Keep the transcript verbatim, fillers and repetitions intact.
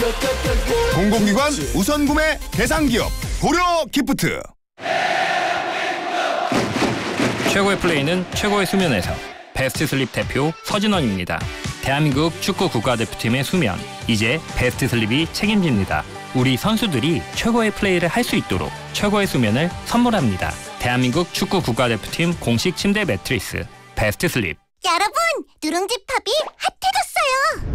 공공기관 우선 구매 대상기업 고려 기프트. 최고의 플레이는 최고의 수면에서. 베스트 슬립 대표 서진원입니다. 대한민국 축구 국가대표팀의 수면, 이제 베스트 슬립이 책임집니다. 우리 선수들이 최고의 플레이를 할 수 있도록 최고의 수면을 선물합니다. 대한민국 축구 국가대표팀 공식 침대 매트리스 베스트 슬립. 여러분, 누룽지 팝이 핫해졌어요.